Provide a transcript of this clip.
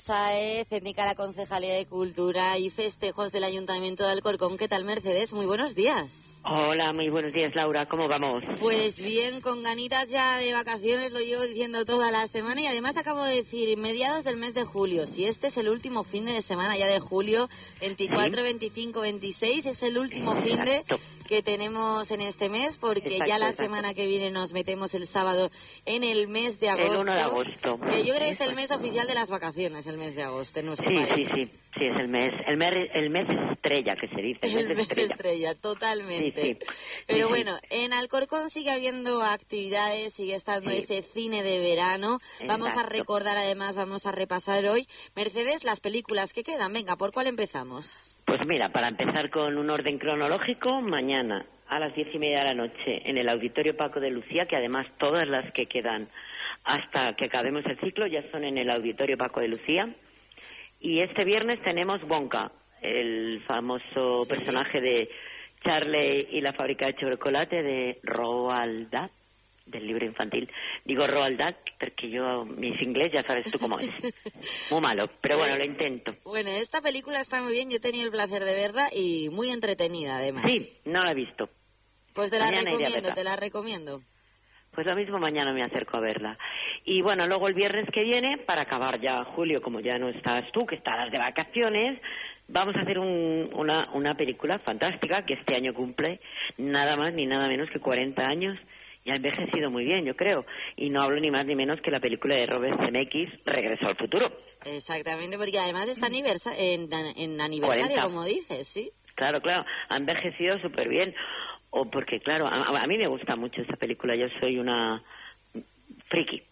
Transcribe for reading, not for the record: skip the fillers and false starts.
Saez, técnica de la Concejalía de Cultura y Festejos del Ayuntamiento de Alcorcón. ¿Qué tal, Mercedes? Muy buenos días. Hola, muy buenos días, Laura. ¿Cómo vamos? Pues bien, con ganitas ya de vacaciones, lo llevo diciendo toda la semana y además acabo de decir mediados del mes de julio. Si este es el último fin de semana ya de julio, 24, ¿sí? 25, 26, es el último fin de que tenemos en este mes, porque ya la semana que viene nos metemos el sábado en el mes de agosto. El 1 de agosto. Que yo creo que es el mes oficial de las vacaciones, el mes de agosto en nuestro país. Sí, es el mes estrella que se dice. El mes estrella, totalmente. Sí. Pero bueno, en Alcorcón sigue habiendo actividades, sigue estando ese cine de verano. Vamos a recordar, además, vamos a repasar hoy, Mercedes, las películas que quedan. Venga, ¿por cuál empezamos? Pues mira, para empezar con un orden cronológico, mañana a las 10:30 de la noche en el Auditorio Paco de Lucía, que además todas las que quedan hasta que acabemos el ciclo ya son en el Auditorio Paco de Lucía. Y este viernes tenemos Wonka, el famoso personaje de Charlie y la fábrica de chocolate de Roald Dahl, del libro infantil. Digo Roald Dahl porque mis inglés ya sabes tú cómo es. Muy malo, pero bueno, lo intento. Bueno, esta película está muy bien, yo he tenido el placer de verla y muy entretenida además. Sí, no la he visto. Pues te la recomiendo. Pues lo mismo, mañana me acerco a verla. Y bueno, luego el viernes que viene, para acabar ya julio, como ya no estás tú, que estarás de vacaciones, vamos a hacer una película fantástica que este año cumple nada más ni nada menos que 40 años y ha envejecido muy bien, yo creo. Y no hablo ni más ni menos que la película de Robert Zemeckis, Regreso al futuro. Exactamente, porque además está en aniversario, 40. Como dices, ¿sí? Claro, ha envejecido súper bien. O porque, claro, a mí me gusta mucho esa película. Yo soy una friki